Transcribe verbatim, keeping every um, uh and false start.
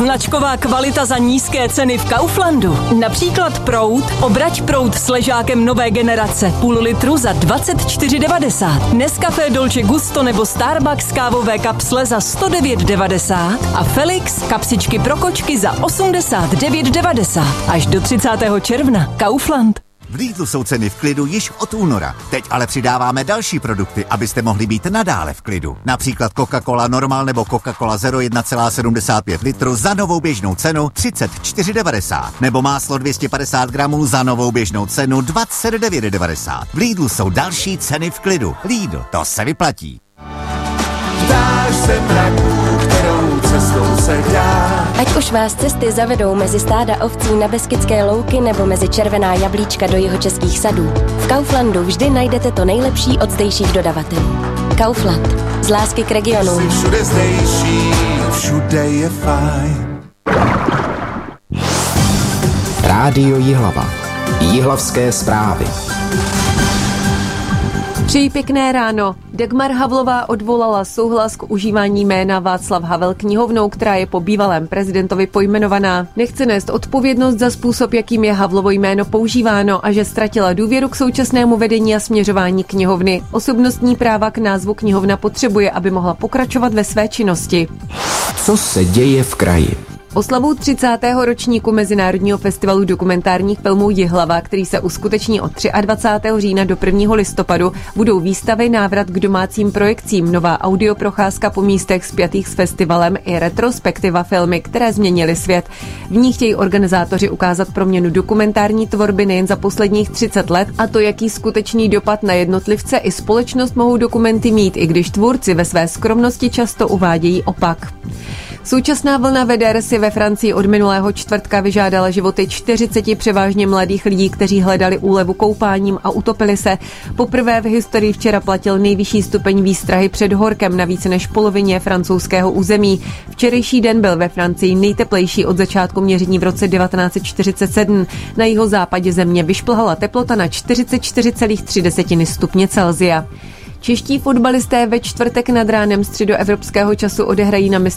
Značková kvalita za nízké ceny v Kauflandu. Například proud, obrať proud s ležákem nové generace, půl litru za dvacet čtyři devadesát. Nescafé Dolce Gusto nebo Starbucks kávové kapsle za sto devět devadesát a Felix kapsičky pro kočky za osmdesát devět devadesát. Až do třicátého června. Kaufland. V Lidlu jsou ceny v klidu již od února. Teď ale přidáváme další produkty, abyste mohli být nadále v klidu. Například Coca-Cola Normal nebo Coca-Cola Zero jedna celá sedmdesát pět litru za novou běžnou cenu třicet čtyři devadesát. Nebo máslo dvě stě padesát gramů za novou běžnou cenu dvacet devět devadesát. V Lidlu jsou další ceny v klidu. Lidl, to se vyplatí. Ptáš se mraků, kterou cestou se dá. Ať už vás cesty zavedou mezi stáda ovcí na Beskydské louky nebo mezi červená jablíčka do jihočeských sadů, v Kauflandu vždy najdete to nejlepší od zdejších dodavatelů. Kaufland. Z lásky k regionu. Jsi všude zdejší, všude je fajn. Rádio Jihlava. Jihlavské zprávy. Přeji pěkné ráno. Dagmar Havlová odvolala souhlas k užívání jména Václav Havel knihovnou, která je po bývalém prezidentovi pojmenovaná. Nechce nést odpovědnost za způsob, jakým je Havlovo jméno používáno a že ztratila důvěru k současnému vedení a směřování knihovny. Osobnostní práva k názvu knihovna potřebuje, aby mohla pokračovat ve své činnosti. Co se děje v kraji? Oslavu třicátého ročníku Mezinárodního festivalu dokumentárních filmů Jihlava, který se uskuteční od dvacátého třetího října do prvního listopadu, budou výstavy, návrat k domácím projekcím, nová audioprocházka po místech spjatých s festivalem i retrospektiva filmy, které změnily svět. V ní chtějí organizátoři ukázat proměnu dokumentární tvorby nejen za posledních třicet let a to, jaký skutečný dopad na jednotlivce i společnost mohou dokumenty mít, i když tvůrci ve své skromnosti často uvádějí opak. Současná vlna veder si ve Francii od minulého čtvrtka vyžádala životy čtyřiceti převážně mladých lidí, kteří hledali úlevu koupáním a utopili se. Poprvé v historii včera platil nejvyšší stupeň výstrahy před horkem na více než polovině francouzského území. Včerejší den byl ve Francii nejteplejší od začátku měření v roce devatenáct set čtyřicet sedm. Na jihozápadě země vyšplhala teplota na čtyřicet čtyři celá tři stupně Celsia. Čeští fotbalisté ve čtvrtek nad ránem středoevropského času odehrají na